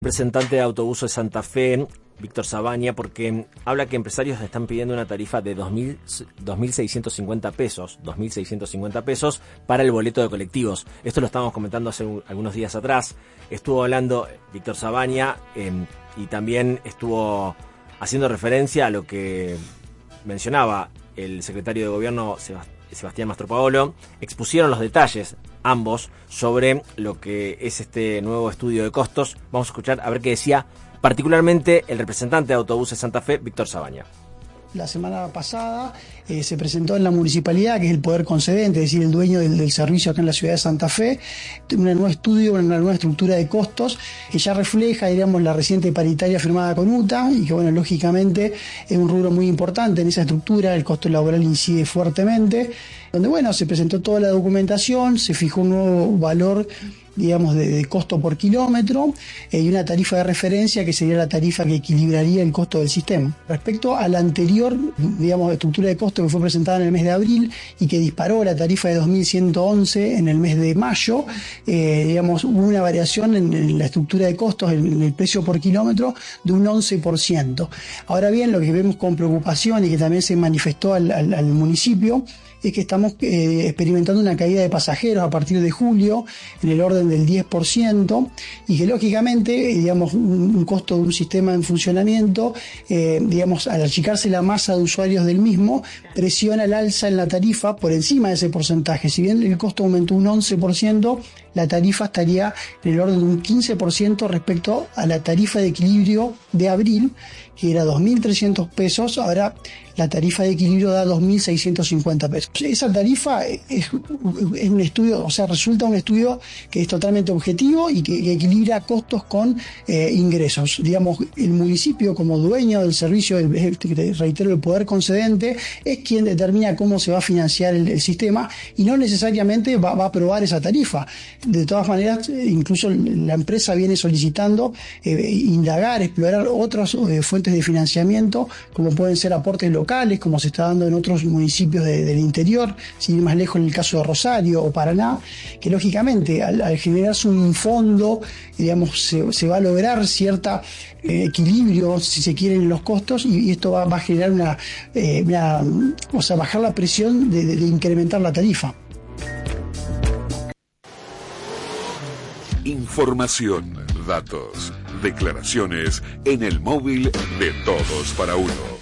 Representante de Autobuses de Santa Fe, Víctor Zabaña, porque habla que empresarios están pidiendo una tarifa de 2.650 pesos para el boleto de colectivos. Esto lo estábamos comentando hace algunos días atrás. Estuvo hablando Víctor Zabaña y también estuvo haciendo referencia a lo que mencionaba el secretario de Gobierno, Sebastián Mastropaolo. Expusieron los detalles ambos sobre lo que es este nuevo estudio de costos. Vamos a escuchar a ver qué decía particularmente el representante de Autobuses Santa Fe, Víctor Zabaña. La semana pasada se presentó en la municipalidad, que es el poder concedente, es decir, el dueño del servicio acá en la ciudad de Santa Fe, un nuevo estudio, una nueva estructura de costos que ya refleja, diríamos, la reciente paritaria firmada con UTA y que, bueno, lógicamente es un rubro muy importante en esa estructura. El costo laboral incide fuertemente, donde, bueno, se presentó toda la documentación, se fijó un nuevo valor, digamos, de costo por kilómetro y una tarifa de referencia que sería la tarifa que equilibraría el costo del sistema. Respecto a la anterior, digamos, estructura de costo que fue presentada en el mes de abril y que disparó la tarifa de 2.111 en el mes de mayo, digamos, hubo una variación en la estructura de costos, en el precio por kilómetro, de un 11%. Ahora bien, lo que vemos con preocupación y que también se manifestó al municipio es que estamos experimentando una caída de pasajeros a partir de julio en el orden del 10% y que lógicamente, digamos, un costo de un sistema en funcionamiento, digamos, al achicarse la masa de usuarios del mismo, presiona el alza en la tarifa por encima de ese porcentaje. Si bien el costo aumentó un 11%, la tarifa estaría en el orden de un 15% respecto a la tarifa de equilibrio de abril, que era 2.300 pesos, ahora la tarifa de equilibrio da 2.650 pesos. Esa tarifa es un estudio, o sea, resulta un estudio que es totalmente objetivo y que equilibra costos con ingresos. Digamos, el municipio como dueño del servicio, reitero, el poder concedente, es quien determina cómo se va a financiar el sistema y no necesariamente va a aprobar esa tarifa. De todas maneras, incluso la empresa viene solicitando indagar, explorar otras fuentes de financiamiento, como pueden ser aportes locales, como se está dando en otros municipios del interior, sin ir más lejos en el caso de Rosario o Paraná, que lógicamente al generarse un fondo, digamos, se va a lograr cierta equilibrio, si se quiere, en los costos y esto va a generar o sea, bajar la presión de incrementar la tarifa. Información, datos, declaraciones en el móvil de Todos para Uno.